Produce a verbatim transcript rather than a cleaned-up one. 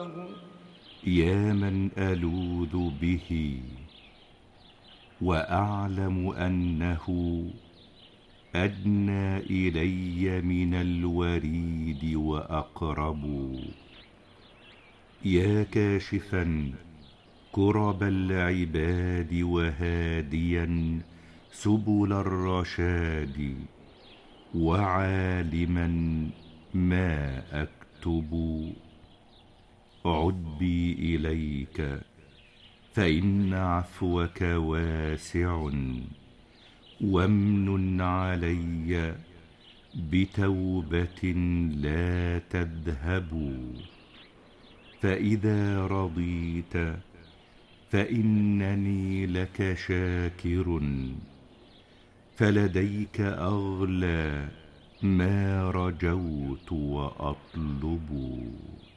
يا من ألوذ به وأعلم أنه أدنى إلي من الوريد وأقرب. يا كاشفا كرب العباد وهاديا سبل الرشاد، وعالما ما أكتب، عد بي إليك فإن عفوك واسع، وامنن علي بتوبة لا تذهب. فإذا رضيت فإنني لك شاكر، فلديك أغلى ما رجوت وأطلب.